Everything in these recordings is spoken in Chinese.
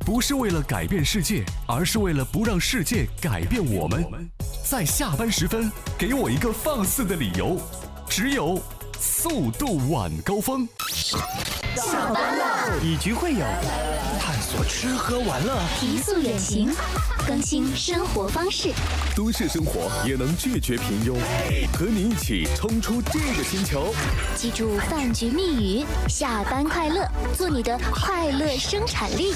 不是为了改变世界，而是为了不让世界改变我们。在下班时分，给我一个放肆的理由，只有速度晚高峰。 下班了， 以局会友，探索吃喝玩乐， 提速远行，更新生活方式。 都市生活也能拒绝平庸，和你一起冲出这个星球。 记住饭局密语：下班快乐，做你的快乐生产力。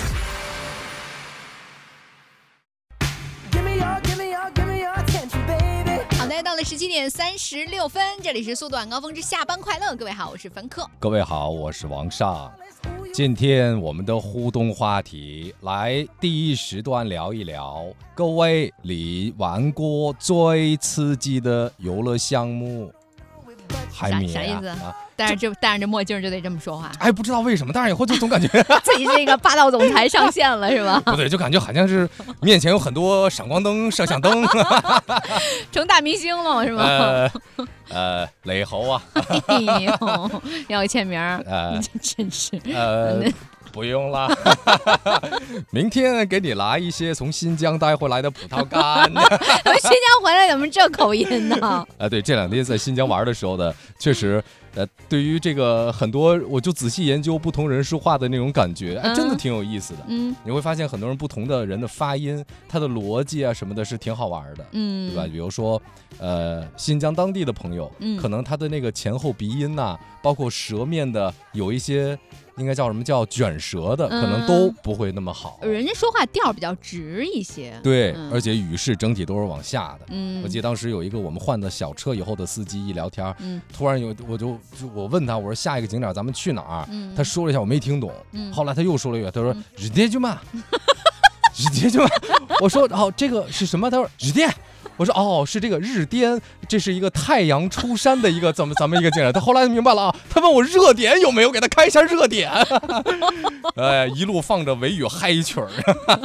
好的，到了17点36分，这里是速度晚高峰之下班快乐。各位好，我是凡客。 各位好，我是王尚。今天我们的互动话题，来第一时段聊一聊，各位你玩过最刺激的游乐项目？海绵啥意思？戴上这墨镜就得这么说话。 哎，不知道为什么，但是以后就总感觉自己是一个霸道总裁上线了，是吧？ 不对，就感觉好像是面前有很多闪光灯、摄像灯， 成大明星了是吗？ 雷猴啊！ 哎呦，要个签名，真是不用了，明天给你拿一些从新疆带回来的葡萄干。 从新疆回来怎么这口音呢？ 对，这2天在新疆玩的时候呢，确实，对于这个很多，我就仔细研究不同人说话的那种感觉，真的挺有意思的。你会发现很多人不同的人的发音，他的逻辑啊什么的，是挺好玩的，对吧？比如说，新疆当地的朋友，可能他的那个前后鼻音呐，包括舌面的有一些。应该叫什么叫卷舌的，可能都不会那么好。 人家说话调比较直一些， 对，而且语势整体都是往下的。我记得当时有一个我们换的小车以后的司机一聊天，突然我问他，我说下一个景点咱们去哪儿？他说了一下，我没听懂。后来他又说了一句，他说日爹就嘛，日爹就嘛。我说这个是什么？他说日爹。我说是这个日滇，这是一个太阳出山的一个咱们一个景点。他后来明白了啊，他问我热点有没有，给他开一下热点。一路放着维语嗨曲儿。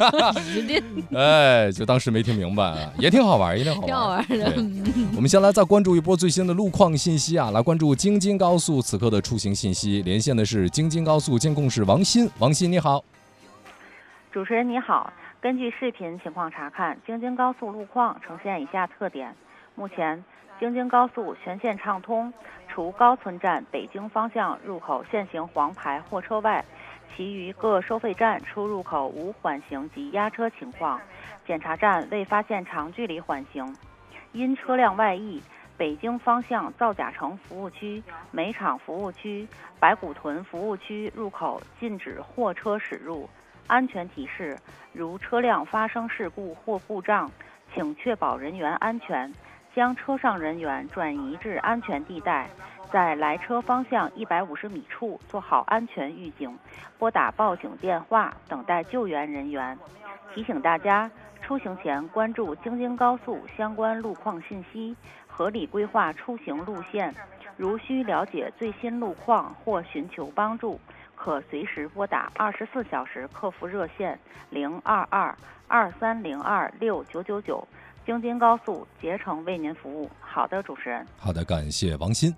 就当时没听明白，也挺好玩，挺好玩的。我们先来再关注一波最新的路况信息啊，来关注京津高速此刻的出行信息。连线的是京津高速监控室王鑫，王鑫你好。 主持人你好。根据视频情况查看，京津高速路况呈现以下特点：目前，京津高速全线畅通，除高村站北京方向入口限行黄牌货车外，其余各收费站出入口无缓行及压车情况，检查站未发现长距离缓行。因车辆外溢，北京方向造甲城服务区、煤厂服务区、白骨屯服务区入口禁止货车驶入。安全提示：如车辆发生事故或故障，请确保人员安全，将车上人员转移至安全地带，在来车方向150米处做好安全预警，拨打报警电话等待救援人员。提醒大家，出行前关注京津高速相关路况信息，合理规划出行路线。如需了解最新路况或寻求帮助，可随时拨打24小时客服热线022-2302-6999，京津高速竭诚为您服务。好的，主持人。 好的，感谢王鑫。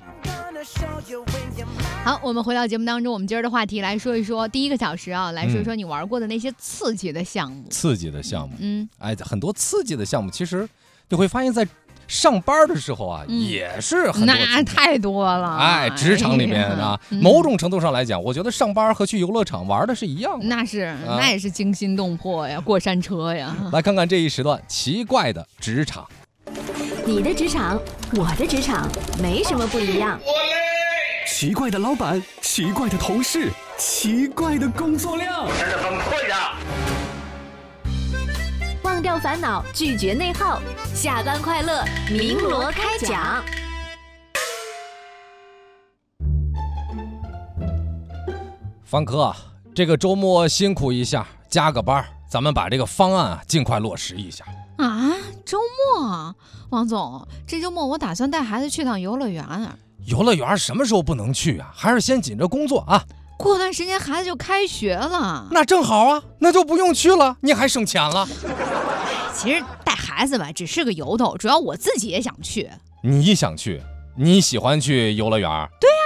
好，我们回到节目当中，我们今儿的话题来说一说第1个小时啊，来说一说你玩过的那些刺激的项目。 刺激的项目，很多刺激的项目，其实你会发现在上班的时候啊，也是很多， 那太多了。 职场里面啊，某种程度上来讲，我觉得上班和去游乐场玩的是一样的。 那也是惊心动魄呀，过山车呀。 来看看这一时段奇怪的职场。 你的职场，我的职场，没什么不一样。 奇怪的老板，奇怪的同事，奇怪的工作量，真的很困啊！ 忘掉烦恼，拒绝内耗，下班快乐，鸣锣开讲。 方科，这个周末辛苦一下，加个班，咱们把这个方案尽快落实一下。 周末，王总，这周末我打算带孩子去趟游乐园啊。 游乐园什么时候不能去啊？还是先紧着工作啊。 过段时间孩子就开学了， 那正好啊，那就不用去了，你还省钱了。 其实带孩子吧，只是个由头，主要我自己也想去。 你想去？你喜欢去游乐园？ 对呀，我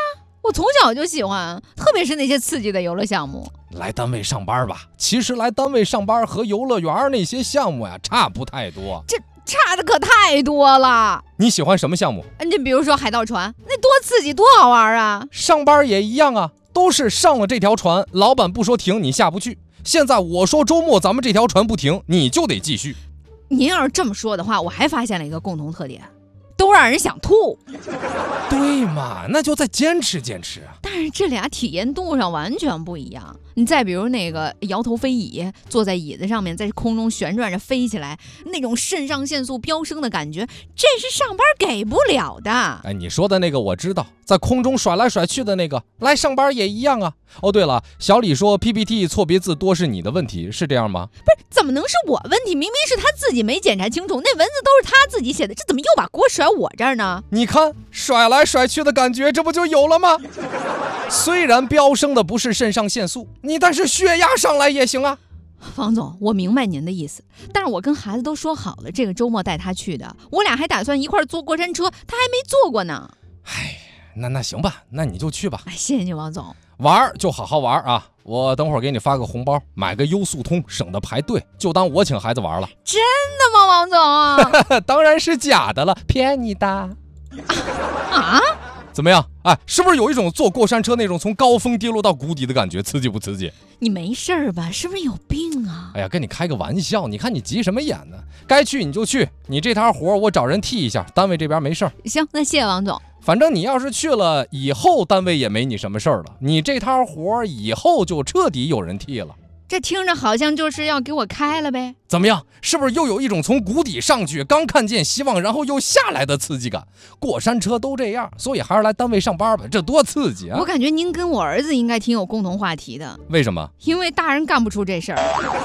我从小就喜欢，特别是那些刺激的游乐项目。 来单位上班吧，其实来单位上班和游乐园那些项目呀，差不太多。 这差的可太多了。 你喜欢什么项目？ 你比如说海盗船，那多刺激，多好玩啊！ 上班也一样啊，都是上了这条船，老板不说停，你下不去。现在我说周末咱们这条船不停，你就得继续。 您要是这么说的话，我还发现了一个共同特点，都让人想吐。 对嘛，那就再坚持坚持啊。 但是这俩体验度上完全不一样。你再比如那个摇头飞椅，坐在椅子上面在空中旋转着飞起来，那种肾上腺素飙升的感觉，这是上班给不了的。 哎，你说的那个我知道，在空中甩来甩去的那个，来上班也一样啊。哦，对了，小李说 PPT 错别字多是你的问题，是这样吗？ 不是，怎么能是我问题？明明是他自己没检查清楚，那文字都是他自己写的，这怎么又把锅甩我这儿呢？ 你看，甩来甩去的感觉，这不就有了吗？虽然飙升的不是肾上腺素，但是血压上来也行啊。 方总，我明白您的意思，但是我跟孩子都说好了，这个周末带他去的，我俩还打算一块儿坐过山车，他还没坐过呢。 哎，那行吧，那你就去吧。 哎，谢谢你，王总。 玩就好好玩啊！我等会儿给你发个红包，买个优速通，省得排队，就当我请孩子玩了。 真的吗，王总？ 当然是假的了，骗你的。 啊？ 怎么样？哎，是不是有一种坐过山车那种从高峰跌落到谷底的感觉？刺激不刺激？ 你没事吧？是不是有病啊？ 哎呀，跟你开个玩笑，你看你急什么眼呢？该去你就去，你这摊活我找人替一下，单位这边没事儿。 行，那谢谢王总。 反正你要是去了，以后单位也没你什么事儿了。你这摊活以后就彻底有人替了。 这听着好像就是要给我开了呗？ 怎么样？是不是又有一种从谷底上去，刚看见希望，然后又下来的刺激感？过山车都这样，所以还是来单位上班吧，这多刺激啊！ 我感觉您跟我儿子应该挺有共同话题的。 为什么？ 因为大人干不出这事儿。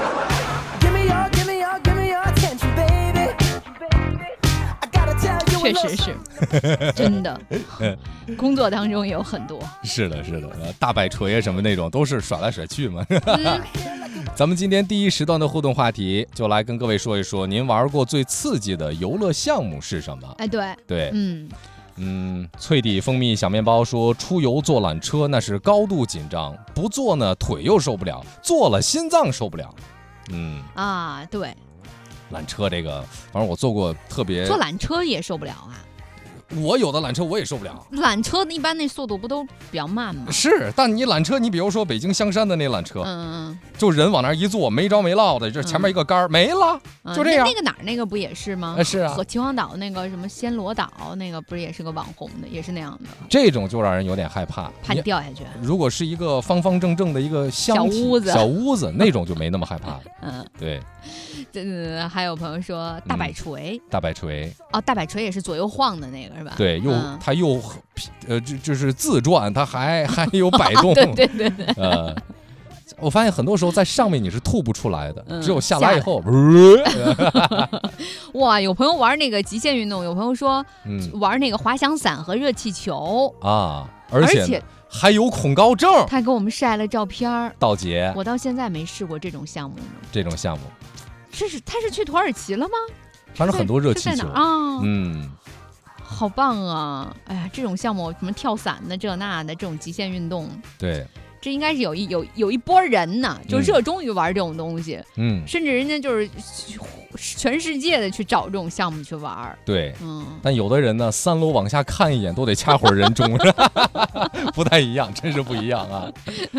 确实是，真的，工作当中也有很多。是的， 大摆锤什么那种都是甩来甩去嘛。咱们今天第一时段的互动话题，就来跟各位说一说，您玩过最刺激的游乐项目是什么？ 哎，对， 脆底蜂蜜小面包说，出游坐缆车那是高度紧张，不坐呢腿又受不了，坐了心脏受不了。 对。 缆车这个，反正我坐过，特别坐缆车也受不了啊。 我有的缆车我也受不了。 缆车一般那速度不都比较慢吗？ 是，但你缆车，你比如说北京香山的那缆车，就人往那一坐，没着没落的，这前面一个杆没了，就这样。 那个哪儿那个不也是吗？ 是啊， 和秦皇岛那个什么暹罗岛那个不是也是个网红的，也是那样的。 这种就让人有点害怕， 怕你掉下去。 如果是一个方方正正的一个小屋子那种就没那么害怕。对。 还有朋友说大摆锤， 大摆锤也是左右晃的那个是吧？ 对，它又就是自转，它还有摆动。 对。 我发现很多时候在上面你是吐不出来的，只有下来以后。 哇，有朋友玩那个极限运动，有朋友说玩那个滑翔伞和热气球啊，而且还有恐高症。 他给我们晒了照片。 道姐， 我到现在没试过这种项目呢。 这种项目， 他是去土耳其了吗？ 反正很多热气球啊。好棒啊！哎呀，这种项目什么跳伞的这那的这种极限运动， 对， 这应该是有一波人呢，就热衷于玩这种东西，甚至人家就是全世界的去找这种项目去玩。对，但有的人呢，3楼往下看一眼都得掐会儿人中，不太一样，真是不一样啊。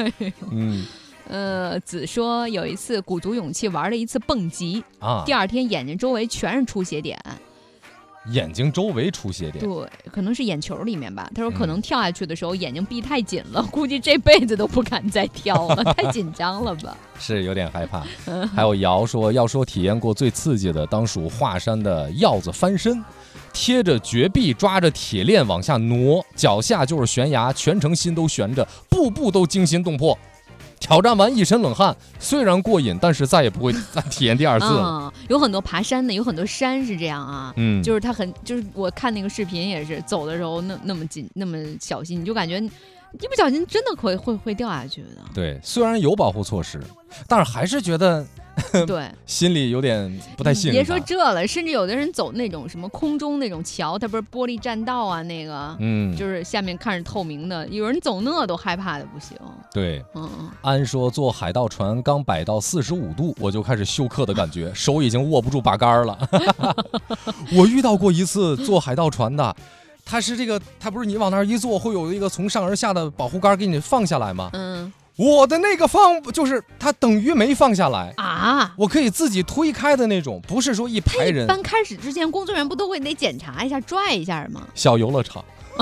子说有一次鼓足勇气玩了一次蹦极啊，第2天眼睛周围全是出血点。眼睛周围出血点，对，可能是眼球里面吧。他说可能跳下去的时候眼睛闭太紧了，估计这辈子都不敢再跳了，太紧张了吧。是有点害怕。还有瑶说，要说体验过最刺激的，当属华山的鹞子翻身，贴着绝壁抓着铁链往下挪，脚下就是悬崖，全程心都悬着，步步都惊心动魄。挑战完一身冷汗，虽然过瘾，但是再也不会再体验第2次了。有很多爬山的，有很多山是这样啊，就是它就是我看那个视频也是，走的时候那么紧，那么小心，你就感觉一不小心真的会掉下去的。对，虽然有保护措施，但是还是觉得对， 心里有点不太信任。 别说这了，甚至有的人走那种什么空中那种桥，它不是玻璃栈道啊，那个，就是下面看着透明的，有人走那都害怕的不行。 对，安说坐海盗船刚摆到45度，我就开始休克的感觉，手已经握不住把杆了。我遇到过一次坐海盗船的。它不是你往那儿一坐，会有一个从上而下的保护杆给你放下来吗？我的那个就是它等于没放下来啊！我可以自己推开的那种，不是说一排人。 一般开始之前，工作人员不都会得检查一下、拽一下吗？ 小游乐场。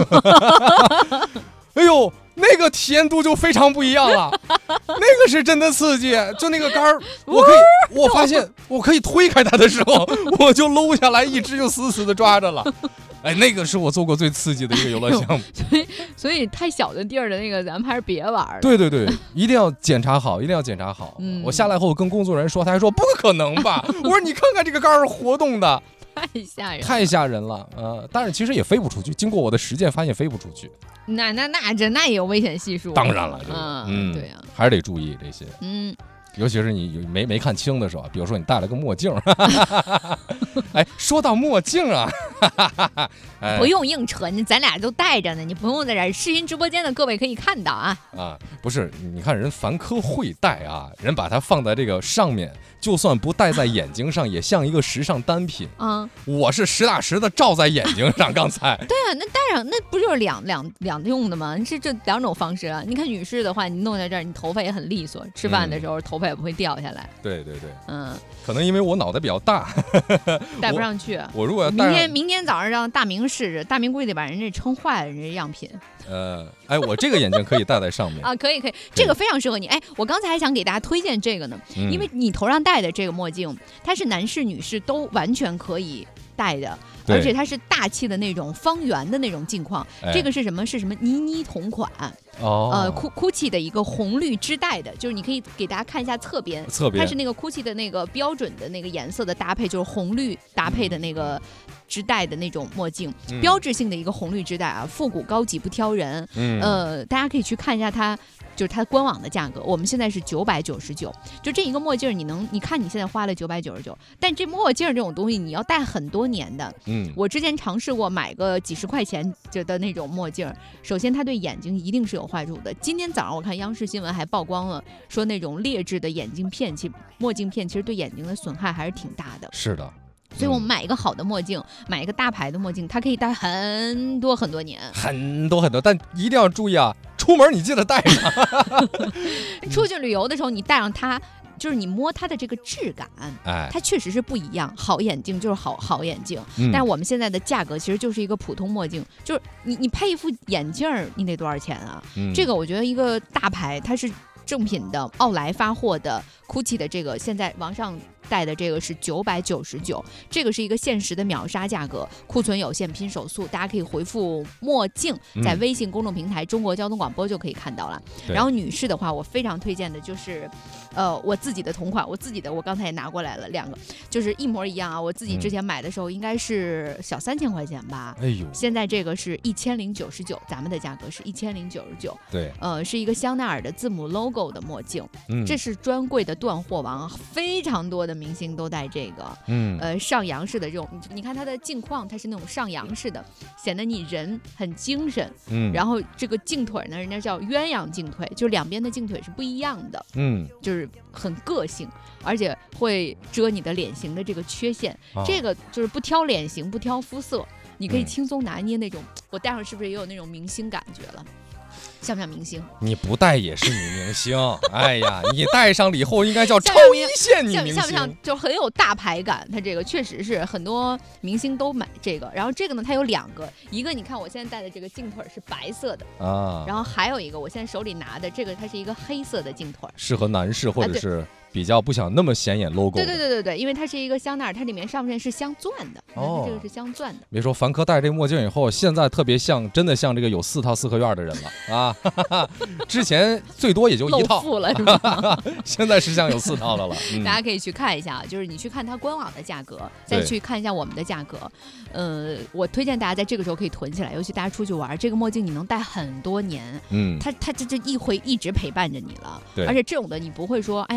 哎呦，那个体验度就非常不一样了，那个是真的刺激。就那个杆儿，我发现我可以推开它的时候，我就搂下来，一只就死死的抓着了。哎，那个是我做过最刺激的一个游乐项目。 所以太小的地儿的那个，咱们还是别玩了。 对，一定要检查好，一定要检查好。我下来后跟工作人员说，他还说不可能吧？我说你看看这个杆儿活动的。太吓人了，但是其实也飞不出去。经过我的实践，发现飞不出去。 那也有危险系数。 当然了，对呀，还是得注意这些。尤其是你没看清的时候，比如说你戴了个墨镜。哎，说到墨镜啊， 不用硬扯，咱俩都戴着呢，你不用在这视频直播间的各位可以看到啊。 不是，你看人凡科会戴啊，人把它放在这个上面，就算不戴在眼睛上，也像一个时尚单品啊。我是实打实的照在眼睛上，刚才。对啊，那戴上那不就是两用的吗？是这两种方式啊。你看女士的话，你弄在这儿，你头发也很利索，吃饭的时候头发也不会掉下来。 对，可能因为我脑袋比较大， 戴不上去。 我如果要戴明天早上让大明试试，大明估计得把人家撑坏了，人家样品。 我这个眼镜可以戴在上面啊，可以，这个非常适合你。哎，我刚才还想给大家推荐这个呢，因为你头上戴的这个墨镜，它是男士女士都完全可以戴的，而且它是大气的那种方圆的那种镜框。这个是什么？是什么？妮同款。GUCCI 的一个红绿织带的，就是你可以给大家看一下侧边，它是那个 GUCCI 的那个标准的那个颜色的搭配，就是红绿搭配的那个织带的那种墨镜，标志性的一个红绿织带啊，复古高级不挑人。大家可以去看一下它。就是它官网的价格，我们现在是999，就这一个墨镜，你看你现在花了999，但这墨镜这种东西你要戴很多年的。我之前尝试过买个几十块钱的那种墨镜，首先它对眼睛一定是有坏处的。今天早上我看央视新闻还曝光了，说那种劣质的眼镜片，墨镜片其实对眼睛的损害还是挺大的。 是的。 所以我们买一个好的墨镜，买一个大牌的墨镜，它可以戴很多年， 很多，但一定要注意啊，出门你记得戴上。 出去旅游的时候你戴上它，就是你摸它的这个质感，它确实是不一样。好眼镜就是好眼镜，但是我们现在的价格其实就是一个普通墨镜，就是你配一副眼镜你得多少钱啊？这个我觉得一个大牌，它是正品的，奥莱发货的 GUCCI 的这个，现在往上带的这个是999，这个是一个限时的秒杀价格，库存有限，拼手速，大家可以回复墨镜，在微信公众平台中国交通广播就可以看到了。然后女士的话，我非常推荐的就是我自己的同款，我刚才也拿过来了2个，就是一模一样啊。我自己之前买的时候应该是小3000块钱吧，现在这个是1099，咱们的价格是1099。 对， 是一个香奈儿的字母 logo 的墨镜，这是专柜的断货王，非常多的明星都戴这个，上扬式的这种，你看它的镜框，它是那种上扬式的，显得你人很精神。然后这个镜腿呢，人家叫鸳鸯镜腿，就两边的镜腿是不一样的，就是很个性，而且会遮你的脸型的这个缺陷。这个就是不挑脸型，不挑肤色，你可以轻松拿捏那种。我戴上是不是也有那种明星感觉了？像不像明星？ 你不戴也是女明星。哎呀，你戴上了以后应该叫超一线女明星。 像不像就很有大牌感？它这个确实是很多明星都买这个。然后这个呢，它有2个，一个你看我现在戴的这个镜腿是白色的啊，然后还有一个我现在手里拿的这个，它是一个黑色的镜腿， 适合男士或者是比较不想那么显眼 logo。 对，因为它是一个香奈儿，它里面上面是镶钻的，它这个是镶钻的。 别说凡科戴这墨镜以后，现在特别像，真的像这个有4套4合院的人了啊！之前最多也就1套， 露富了是吧？ 现在是像有4套的了。 大家可以去看一下，就是你去看它官网的价格，再去看一下我们的价格。我推荐大家在这个时候可以囤起来，尤其大家出去玩，这个墨镜你能戴很多年。它这一回一直陪伴着你了。而且这种的你不会说，哎呀，明年我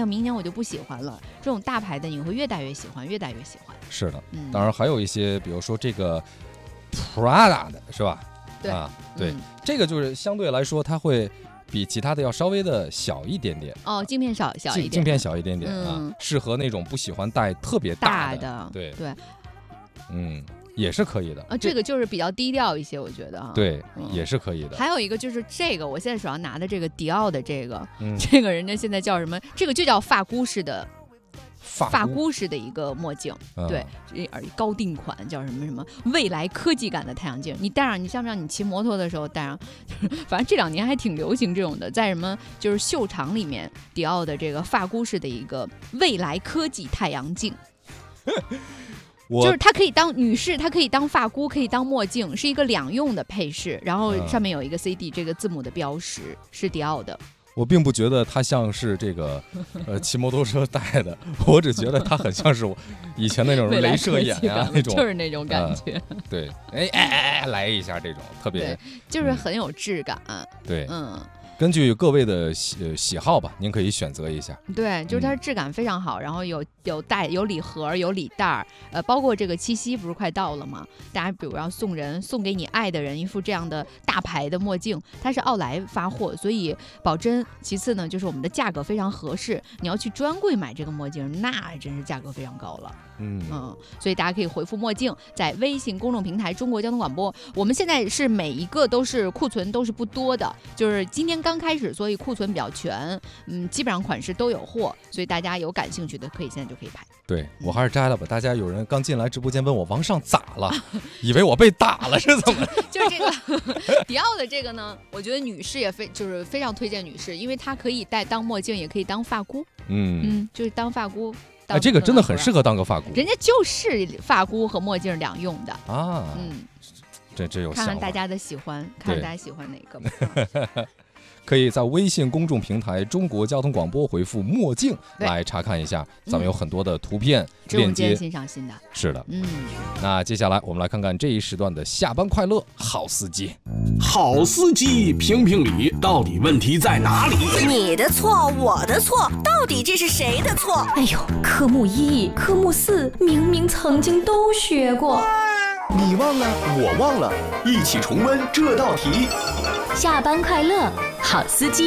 就不喜欢了。这种大牌的你会越戴越喜欢，越戴越喜欢。 是的，当然还有一些，比如说这个 Prada 的是吧？ 对对，这个就是相对来说它会比其他的要稍微的小一点点。 镜片小一点， 镜片小一点点啊，适合那种不喜欢戴特别大的。对，也是可以的这个就是比较低调一些，我觉得对，也是可以的。 还有一个就是这个，我现在手上拿的这个迪奥的这个，这个人家现在叫什么？这个就叫发箍式的。发箍式的一个墨镜，对，高定款叫什么未来科技感的太阳镜。你戴上，你像不像你骑摩托的时候戴上？反正这2年还挺流行这种的，在什么就是秀场里面，迪奥的这个发箍式的一个未来科技太阳镜。就是它可以当女士，它可以当发箍，可以当墨镜，是一个两用的配饰。然后上面有一个 CD 这个字母的标识，是迪奥的。 我并不觉得它像是这个骑摩托车戴的，我只觉得它很像是我以前那种镭射眼啊那种， 就是那种感觉。 对，来一下这种特别， 就是很有质感。 对，根据各位的喜好吧，您可以选择一下。 对，就是它质感非常好，然后有礼盒，有礼袋包括这个七夕不是快到了吗？大家比如要送给你爱的人一副这样的大牌的墨镜，它是奥莱发货，所以保真。其次呢，就是我们的价格非常合适，你要去专柜买这个墨镜，那真是价格非常高了。所以大家可以回复墨镜，在微信公众平台中国交通广播。我们现在是每一个都是库存都是不多的，就是今天刚开始，所以库存比较全，基本上款式都有货，所以大家有感兴趣的可以现在就可以拍。 对，我还是摘了吧。大家有人刚进来直播间问我王上咋了，以为我被打了是怎么？ 就是这个迪奥的这个呢，我觉得女士也就是非常推荐女士，因为它可以当墨镜，也可以当发箍。就是当发箍。 这个真的很适合当个发箍， 人家就是发箍和墨镜两用的啊。这有看看大家的喜欢，看大家喜欢哪个。 可以在微信公众平台中国交通广播回复墨镜来查看一下，咱们有很多的图片链接欣赏新的。 是的，那接下来我们来看看这一时段的下班快乐好司机。 好司机评评理，到底问题在哪里？ 你的错，我的错，到底这是谁的错？ 哎呦，科目1、科目4明明曾经都学过， 你忘了，我忘了，一起重温这道题。 下班快乐，好司机。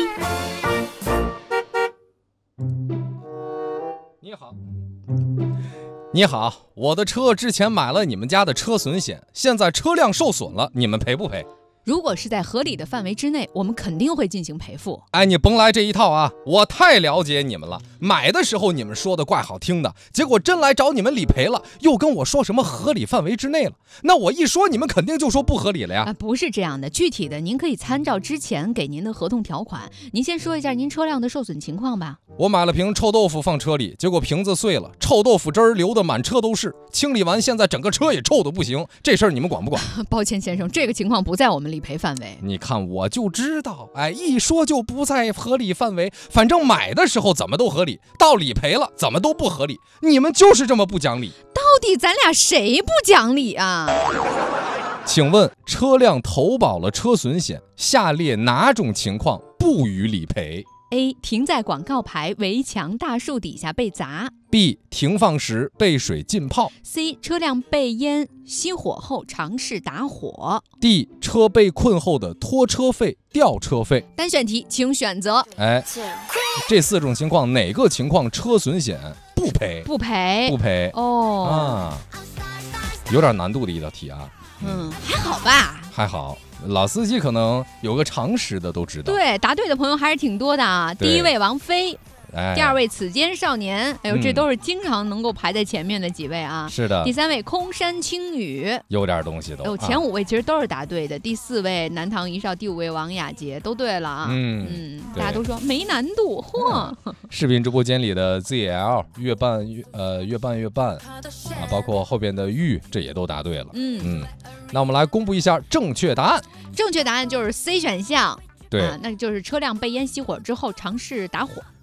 你好，我的车之前买了你们家的车损险，现在车辆受损了，你们赔不赔？ 如果是在合理的范围之内，我们肯定会进行赔付。 你甭来这一套啊！我太了解你们了。买的时候你们说的怪好听的，结果真来找你们理赔了，又跟我说什么合理范围之内了。那我一说，你们肯定就说不合理了呀。 不是这样的，具体的您可以参照之前给您的合同条款。您先说一下您车辆的受损情况吧。 我买了瓶臭豆腐放车里，结果瓶子碎了，臭豆腐汁儿流得满车都是。清理完，现在整个车也臭得不行。这事儿你们管不管？ 抱歉先生，这个情况不在我们理赔范围。 你看我就知道，一说就不在合理范围。反正买的时候怎么都合理，到理赔了怎么都不合理。你们就是这么不讲理。 到底咱俩谁不讲理啊？ 请问车辆投保了车损险，下列哪种情况不予理赔？ A. 停在广告牌、围墙、大树底下被砸。 B. 停放时被水浸泡。 C. 车辆被烟熄火后尝试打火。 D. 车被困后的拖车费、吊车费。 单选题，请选择。 这4种情况哪个情况车损险不赔？ 不赔。 不赔。有点难度的一道题啊。 还好吧。 还好。老司机可能有个常识的都知道。 对，答对的朋友还是挺多的啊。第一位王菲，第2位此间少年，这都是经常能够排在前面的几位啊。 是的。 第3位空山青雨， 有点东西都。 前5位其实都是答对的。第4位南唐一少，第5位王雅洁都对了啊。大家都说没难度。 视频直播间里的 ZL 越办越办包括后边的玉，这也都答对了。那我们来公布一下正确答案。 正确答案就是 C 选项。 对， 那就是车辆被烟熄火之后尝试打火。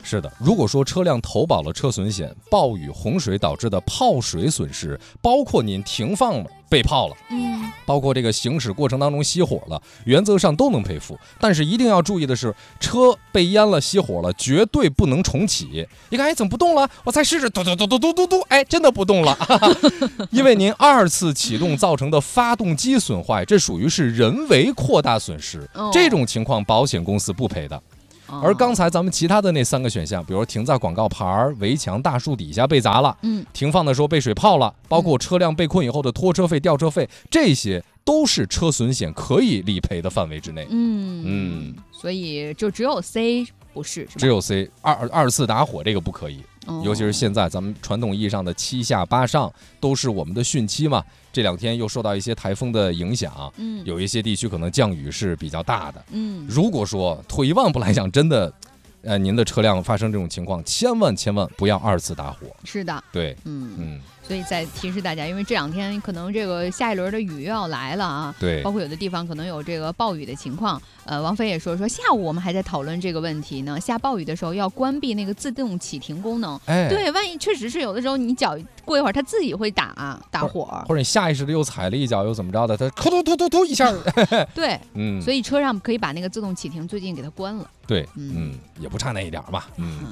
是的，如果说车辆投保了车损险，暴雨洪水导致的泡水损失，包括您停放了被泡了，包括这个行驶过程当中熄火了，原则上都能赔付。但是一定要注意的是，车被淹了熄火了，绝对不能重启。一看，怎么不动了？我再试试，嘟，真的不动了。因为您2次启动造成的发动机损坏，这属于是人为扩大损失，这种情况保险公司不赔的。而刚才咱们其他的那3个选项，比如停在广告牌、围墙、大树底下被砸了，停放的时候被水泡了，包括车辆被困以后的拖车费、吊车费，这些都是车损险可以理赔的范围之内。 所以就只有 C 不是， 只有 C 二次打火这个不可以。尤其是现在咱们传统意义上的7下8上都是我们的汛期嘛，这2天又受到一些台风的影响，有一些地区可能降雨是比较大的。如果说退一万步来讲，真的您的车辆发生这种情况，千万不要2次打火。 是的， 对， 所以再提示大家，因为这2天可能这个下一轮的雨又要来了啊， 对， 包括有的地方可能有这个暴雨的情况。王菲也说下午我们还在讨论这个问题呢，下暴雨的时候要关闭那个自动启停功能。对，万一确实是有的时候你脚过一会儿它自己会打火， 或者你下意识的又踩了一脚又怎么着的，它突一下。 对，所以车上可以把那个自动启停最近给它关了。 对，也不差那一点吧。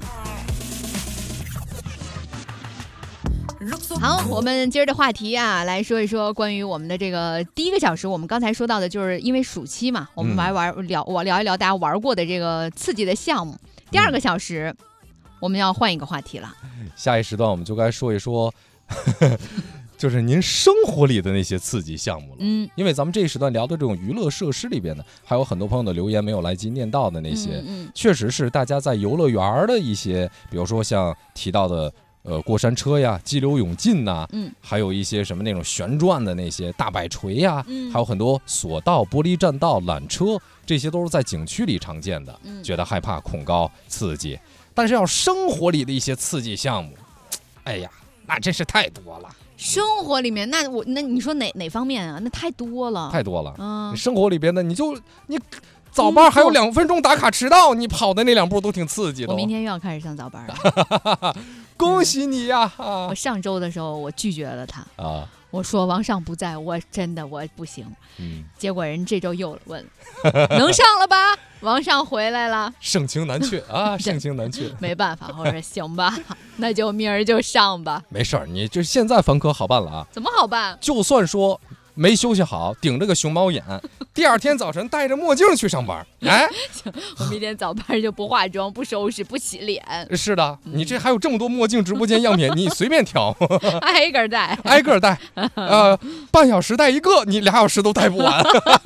好，我们今儿的话题啊，来说一说关于我们的这个第1个小时，我们刚才说到的就是因为暑期嘛，我们聊一聊大家玩过的这个刺激的项目。第2个小时，我们要换一个话题了。 下一时段我们就该说一说，就是您生活里的那些刺激项目了。因为咱们这一时段聊的这种娱乐设施里边呢，还有很多朋友的留言没有来及念到的那些，确实是大家在游乐园的一些，比如说像提到的。过山车呀，激流勇进呐，还有一些什么那种旋转的那些大摆锤呀，还有很多索道、玻璃栈道、缆车，这些都是在景区里常见的，觉得害怕、恐高、刺激。但是要生活里的一些刺激项目，哎呀，那真是太多了。 生活里面，那你说哪方面啊？那太多了， 太多了。生活里边的，你早班还有2分钟打卡迟到，你跑的那2步都挺刺激的。 我明天又要开始上早班了， 恭喜你呀！ 我上周的时候我拒绝了他我说王上不在，我真的不行。结果人这周又问，能上了吧？王上回来了， 盛情难却啊，盛情难却。 没办法，我说行吧，那就明儿就上吧。 没事儿，你这现在房可好办了啊。 怎么好办？ 就算说没休息好，顶着个熊猫眼，第2天早晨戴着墨镜去上班。 我明天早班就不化妆、不收拾、不洗脸。 是的，你这还有这么多墨镜直播间样品，你随便挑， 挨个戴， 半小时戴一个，你2小时都戴不完。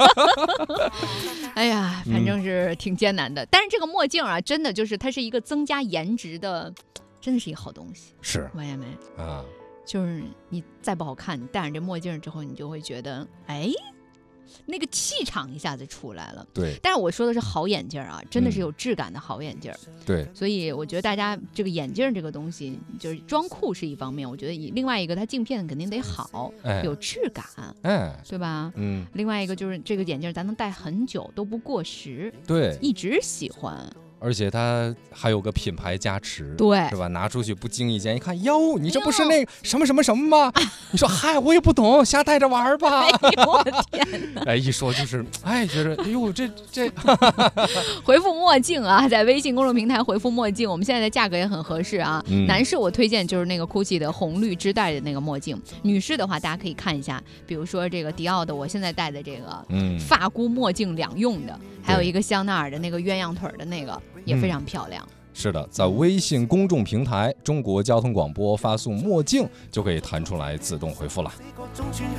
哎呀，反正是挺艰难的。但是这个墨镜啊，真的就是它是一个增加颜值的，真的是一个好东西。 是， 发现没啊？就是你再不好看，你戴上这墨镜之后，你就会觉得，那个气场一下子出来了。 对， 但是我说的是好眼镜啊，真的是有质感的好眼镜。 对， 所以我觉得大家这个眼镜这个东西，就是装酷是一方面，我觉得另外一个它镜片肯定得好，有质感，对吧？另外一个就是这个眼镜咱能戴很久都不过时， 对， 一直喜欢。 而且它还有个品牌加持， 对， 是吧？拿出去不经意间一看，哟，你这不是那个什么吗？你说嗨，我也不懂，瞎带着玩吧。 哎呦我的天哪！ 一说就是觉得哎呦这回复墨镜啊，在微信公众平台回复墨镜，我们现在的价格也很合适啊。男士我推荐就是那个 GUCCI 的红绿织带的那个墨镜，女士的话大家可以看一下，比如说这个迪奥的我现在戴的这个发箍墨镜2用的，还有一个香奈儿的那个鸳鸯腿的那个。也非常漂亮。 是的，在微信公众平台中国交通广播发送墨镜就可以弹出来自动回复了。